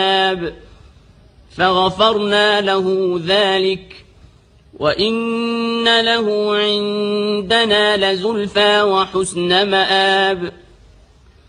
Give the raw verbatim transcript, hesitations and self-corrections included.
فغفرنا له ذلك وإن له عندنا لزلفى وحسن مآب.